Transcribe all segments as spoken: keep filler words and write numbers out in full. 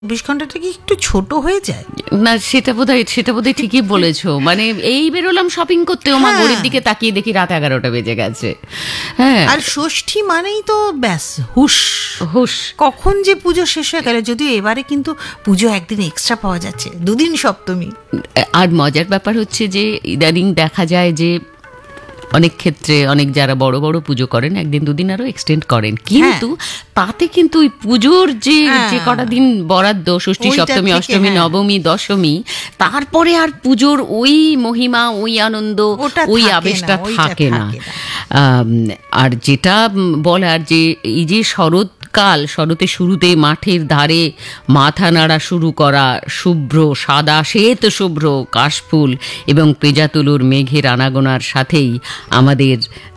চব্বিশ ঘন্টাটা কি একটু ছোট হয়ে যায় না? সেটা বোধহয় সেটা বোধহয় ঠিকই বলেছো। মানে এই বেরোলাম শপিং করতেও মা ঘড়ির দিকে তাকিয়ে দেখি রাত এগারোটা বেজে গেছে। হ্যাঁ, আর ষষ্ঠী মানেই তো ব্যাস হুশ হুশ, কখন যে পুজো শেষ হয়ে গেল। যদিও এবারে কিন্তু পুজো একদিন এক্সট্রা পাওয়া যাচ্ছে, দুদিন সপ্তমী। আর মজার ব্যাপার হচ্ছে যে ইদানিং দেখা যায় যে অনেক ক্ষেত্রে অনেক যারা বড় বড় পুজো করেন একদিন দুদিন আরো এক্সটেন্ড করেন, কিন্তু তাতে কিন্তু ওই পুজোর যে যে কটা দিন বরাদ্দ, ষষ্ঠী সপ্তমী অষ্টমী নবমী দশমী, তারপরে আর পুজোর ওই মহিমা, ওই আনন্দ, ওই আবেশটা থাকে না। আর যেটা বলার যে এই যে শরৎ কাল, শরতের শুরুতে মাঠের ধারে মাথা নাড়া শুরু করা শুভ্র সাদা শ্বেত শুভ্র কাশফুল এবং পেঁজাতুলোর মেঘের আনাগোনার সাথেই আমাদের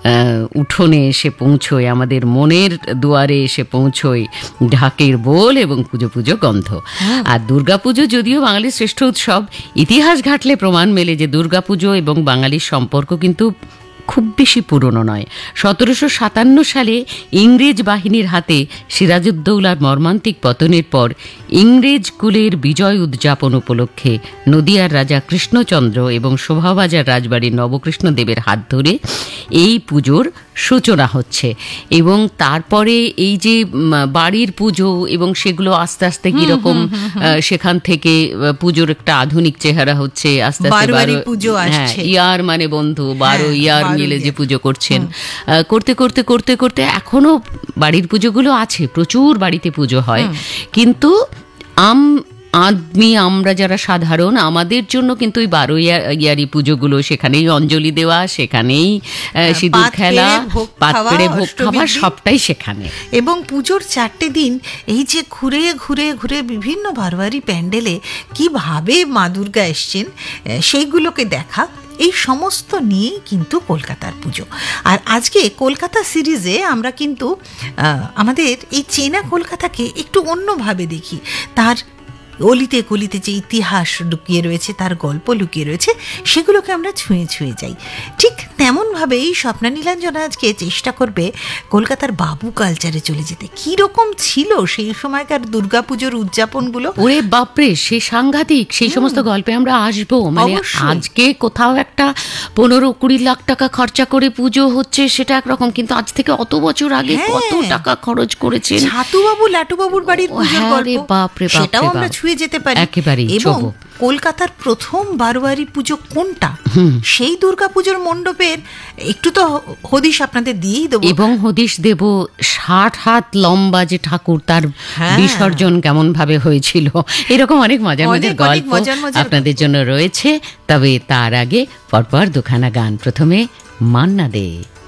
উঠোনে এসে পৌঁছয়, আমাদের মনের দুয়ারে এসে পৌঁছয় ঢাকের বোল এবং পুজো পুজো গন্ধ। আর দুর্গাপুজো যদিও বাঙালির শ্রেষ্ঠ উৎসব, ইতিহাস ঘাটলে প্রমাণ মেলে যে দুর্গাপুজো এবং বাঙালির সম্পর্ক কিন্তু খুব বেশি পুরনো নয়। সতেরোশো সাতান্ন সালে ইংরেজ বাহিনীর হাতে সিরাজউদ্দৌলার মর্মান্তিক পতনের পর ইংরেজ কুলের বিজয় উদযাপন উপলক্ষে নদিয়ার রাজা কৃষ্ণচন্দ্র এবং শোভাবাজার রাজবাড়ির নবকৃষ্ণদেবের হাত ধরে এই পুজোর সূচনা হচ্ছে। এবং তারপরে এই যে বাড়ির পুজো এবং সেগুলো আস্তে আস্তে কিরকম সেখান থেকে পুজোর একটা আধুনিক চেহারা হচ্ছে, আস্তে আস্তে হ্যাঁ ইয়ার মানে বন্ধু বারো ইয়ার মিলে যে পুজো করছেন, করতে করতে করতে করতে এখনো বাড়ির পুজোগুলো আছে, প্রচুর বাড়িতে পুজো হয়, কিন্তু আম আদমি আমরা যারা সাধারণ আমাদের জন্য কিন্তু ওই বারো ইয়ারি পুজোগুলো, সেখানেই অঞ্জলি দেওয়া, সেখানেই সিঁদুর খেলা, পাত পেড়ে ভোগ খাওয়া, সবটাই সেখানে। এবং পুজোর চারটে দিন এই যে ঘুরে ঘুরে ঘুরে বিভিন্ন বারোয়ারি প্যান্ডেলে কিভাবে মা দুর্গা এসছেন সেইগুলোকে দেখা, এই সমস্ত নিয়েই কিন্তু কলকাতার পুজো। আর আজকে কলকাতা সিরিজে আমরা কিন্তু আমাদের এই চেনা কলকাতাকে একটু অন্যভাবে দেখি। তার অলিতে গলিতে যে ইতিহাস লুকিয়ে রয়েছে, তার গল্প লুকিয়ে রয়েছে, সেগুলোকে আমরা ছুঁয়ে ছুঁয়ে যাই। ঠিক তেমনভাবেই স্বপ্না নীলাঞ্জনা আজকে চেষ্টা করবে কলকাতার বাবু কালচারে চলে যেতে। কীরকম ছিল সেই সময়কার দুর্গাপুজোর উদযাপনগুলো। ওরে বাপরে, সে সাংঘাতিক। সেই সমস্ত গল্পে আমরা আসবো। মানে আজকে কোথাও একটা পনেরো কুড়ি লাখ টাকা খরচা করে পুজো হচ্ছে, সেটা একরকম, কিন্তু আজ থেকে অত বছর আগে কত টাকা খরচ করেছেন ছাতুবাবু লাটুবাবুর বাড়ির পুজোর গল্প, বাপরে বাপ, সেটাও আমরা ছুঁয়ে যেতে পারি একেবারেই। এবং কলকাতার প্রথম বারোয়ারি পুজো কোনটা, সেই দুর্গাপুজোর মণ্ডপের একটু তো হদিশ আপনাদের দিয়েই দেবো। এবং হদিশ দেব ষাট হাত লম্বা যে ঠাকুর, তার বিসর্জন কেমন ভাবে হয়েছিল, এরকম অনেক মজার মজার গল্প আপনাদের জন্য রয়েছে। তবে তার আগে পরপর দুখানা গান। প্রথমে মান্না দে।